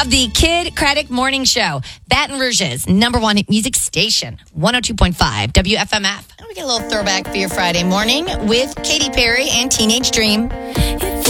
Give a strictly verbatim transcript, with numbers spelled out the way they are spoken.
of the Kid Craddock Morning Show. Baton Rouge's number one music station, one oh two point five W F M F. And we get a little throwback for your Friday morning with Katy Perry and Teenage Dream.